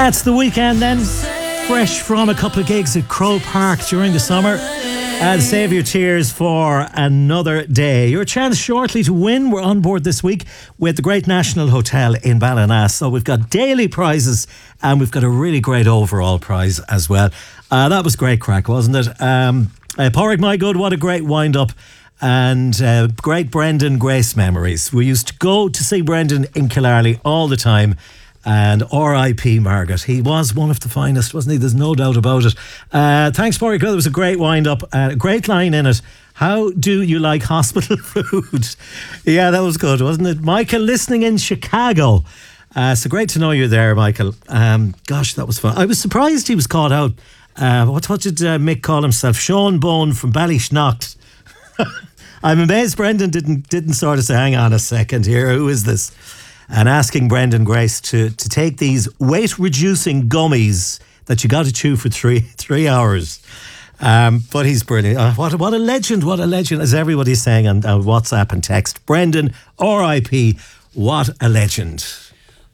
That's the weekend then. Fresh from a couple of gigs at Croke Park during the summer. And save your tears for another day. Your chance shortly to win. We're on board this week with the Great National Hotel in Ballinass. So we've got daily prizes and we've got a really great overall prize as well. That was great crack, wasn't it? Pádraig, my good, what a great wind-up. And great Brendan Grace memories. We used to go to see Brendan in Killarney all the time. And R.I.P. Margaret. He was one of the finest, wasn't he? There's no doubt about it. Thanks, Pádraig. It was a great wind-up. A great line in it. How do you like hospital food? Yeah, that was good, wasn't it? Michael, listening in Chicago. So great to know you're there, Michael. Gosh, that was fun. I was surprised he was caught out. What did Mick call himself? Sean Bone from Ballyshnocht. I'm amazed Brendan didn't sort of say, hang on a second here, who is this? And asking Brendan Grace to take these weight-reducing gummies that you got to chew for three hours. But he's brilliant. What a legend, as everybody's saying on WhatsApp and text. Brendan, R.I.P., what a legend.